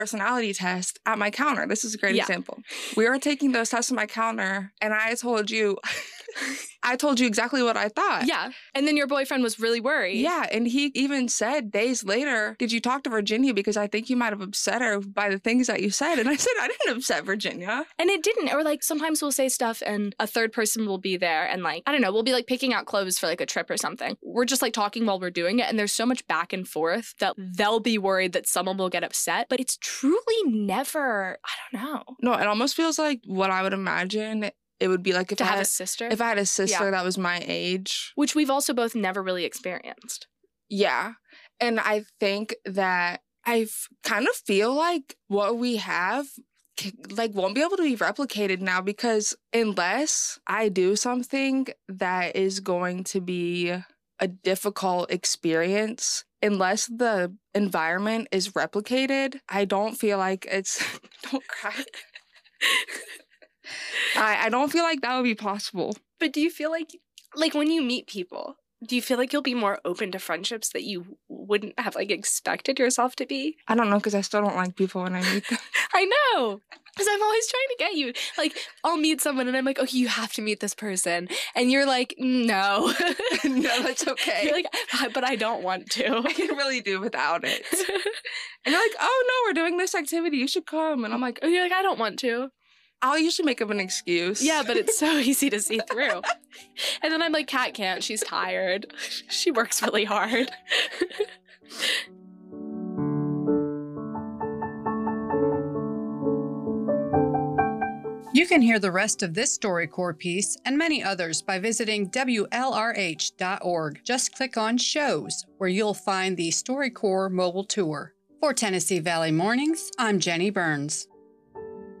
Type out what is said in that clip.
personality test at my counter. This is a great Yeah. example. We were taking those tests at my counter, and I told you exactly what I thought. Yeah. And then your boyfriend was really worried. Yeah. And he even said days later, did you talk to Virginia? Because I think you might have upset her by the things that you said. And I said, I didn't upset Virginia. And it didn't. Or like sometimes we'll say stuff and a third person will be there and like, I don't know, we'll be like picking out clothes for like a trip or something. We're just like talking while we're doing it. And there's so much back and forth that they'll be worried that someone will get upset. But it's truly never, I don't know. No, it almost feels like what I would imagine it would be like if To I have had a sister. If I had a sister Yeah. that was my age. Which we've also both never really experienced. Yeah. And I think that kind of feel like what we have like won't be able to be replicated now, because unless I do something that is going to be a difficult experience, unless the environment is replicated, I don't feel like it's don't cry. I don't feel like that would be possible. But do you feel like when you meet people, do you feel like you'll be more open to friendships that you wouldn't have like expected yourself to be? I don't know, because I still don't like people when I meet them. I know. Because I'm always trying to get you. Like, I'll meet someone and I'm like, okay, you have to meet this person. And you're like, no. No, that's okay. You're like, but I don't want to. I can really do without it. And you're like, oh, no, we're doing this activity. You should come. And I'm like, And you're like, I don't want to. I'll usually make up an excuse. Yeah, but it's so easy to see through. And then I'm like, Kat can't. She's tired. She works really hard. You can hear the rest of this StoryCorps piece and many others by visiting WLRH.org. Just click on Shows, where you'll find the StoryCorps mobile tour. For Tennessee Valley Mornings, I'm Jenny Burns.